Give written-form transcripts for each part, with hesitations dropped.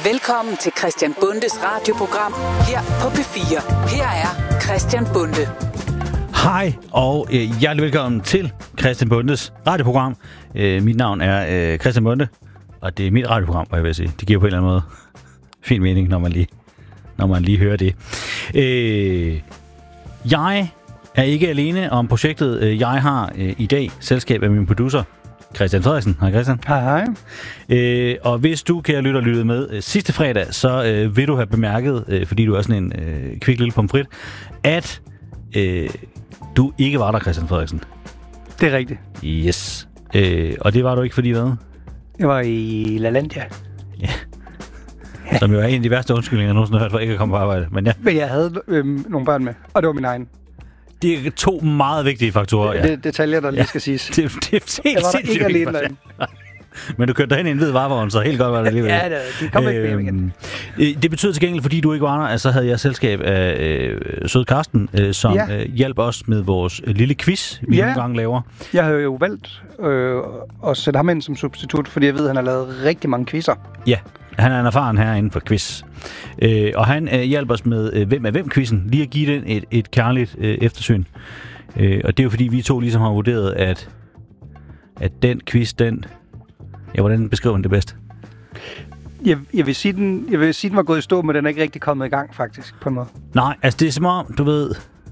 Velkommen til Christian Bondes radioprogram her på P4. Her er Christian Bonde. Hej og hjertelig velkommen til Christian Bondes radioprogram. Mit navn er Christian Bonde, og det er mit radioprogram, hvad jeg vil sige. Det giver på en eller anden måde fin mening, når man lige hører det. Jeg er ikke alene om projektet. Jeg har i dag selskab af min producer, Christian Frederiksen. Hej Christian. Hej. Og hvis du, kære lytter, lyttede med sidste fredag, så vil du have bemærket, fordi du er sådan en kvik lille pomfrit, at du ikke var der, Christian Frederiksen. Det er rigtigt. Yes. Og det var du ikke, fordi hvad? Jeg var i LaLandia. Ja. Som jo er en af de værste undskyldninger, jeg nogensinde har hørt for ikke at komme på arbejde. Men jeg havde nogle børn med, og det var min egen. Det er to meget vigtige faktorer. Ja. Det er detaljer, der lige skal siges. Det er helt jeg var der ikke alene. Men du kørte derhen i en hvid varevogn, så helt godt var det alligevel. Ja, det kom ikke med igen. Det betyder til gengæld, fordi du ikke var der, at så havde jeg selskab af Søde Karsten, som hjalp os med vores lille quiz, vi nogle gange laver. Jeg har jo valgt at sætte ham ind som substitut, fordi jeg ved, at han har lavet rigtig mange quizzer. Ja, han er en erfaren herinde for quiz. Og han hjalp os med hvem er hvem-quizzen, lige at give den et kærligt eftersyn. Og det er jo fordi, vi to ligesom har vurderet, at den quiz, hvordan beskriver den det bedst? Jeg vil sige, den var gået i stå, men den er ikke rigtig kommet i gang, faktisk, på en måde. Nej, altså det er som om, du ved,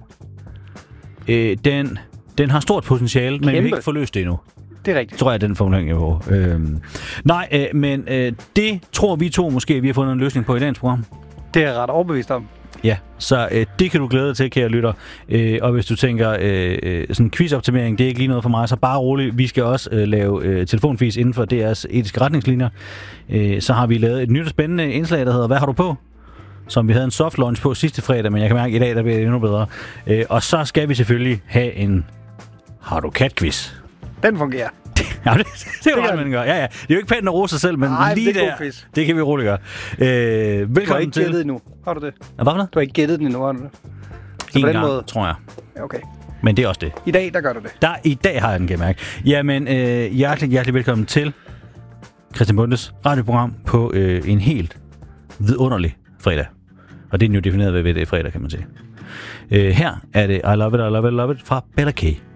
den har stort potentiale, men vi har ikke forløst det endnu. Det er rigtigt. Tror jeg, den formulering er på. Men det tror vi to måske, vi har fundet en løsning på i dagens program. Det er jeg ret overbevist om. Ja, så det kan du glæde dig til, kære lytter. Og hvis du tænker, sådan en quizoptimering, det er ikke lige noget for mig, så bare roligt. Vi skal også lave telefonfis inden for DR's etiske retningslinjer. Så har vi lavet et nyt og spændende indslag, der hedder Hvad har du på? Som vi havde en soft launch på sidste fredag, men jeg kan mærke, at i dag der bliver det endnu bedre. Og så skal vi selvfølgelig have en Har du kat-quiz? Den fungerer. Ja, det er jo ret, man gør. Ja. Det er jo ikke pænt at rose sig selv, men lige det der, det kan vi roligt gøre. Velkommen til. Du har ikke gættet endnu. Har du det? Ja, hvad for noget? Du har ikke gættet den endnu, har du det? Så en gang, måde tror jeg. Okay. Men det er også det. I dag, der gør du det. I dag har jeg den, kan jeg mærke. Jamen, hjertelig velkommen til Christian Bondes radioprogram på en helt vidunderlig fredag. Og det er jo defineret ved det fredag, kan man sige. Her er det I Love It, I Love It, I Love It fra Bella K.